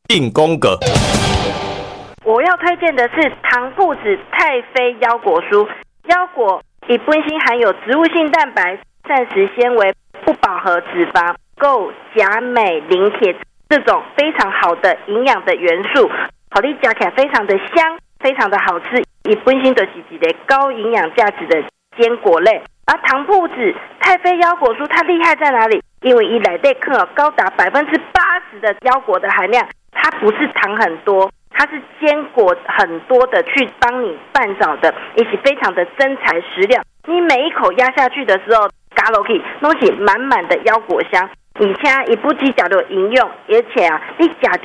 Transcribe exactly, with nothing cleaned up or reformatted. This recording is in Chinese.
定宫格。 我要推荐的是糖铺子太妃腰果酥，腰果以本身含有植物性蛋白、膳食纤维、不饱和脂肪、钴、钾、镁、磷、铁这种非常好的营养的元素，好你吃起来非常的香，非常的好吃，以本身就是一个高营养价值的坚果类。而糖铺子太妃腰果酥它厉害在哪里？因为以内底可有高达百分之八十的腰果的含量，它不是糖很多，它是坚果很多的去帮你拌找的，也是非常的真材实料。你每一口压下去的时候，加落去都是满满的腰果香，而且也不只吃到营养，而且啊，你吃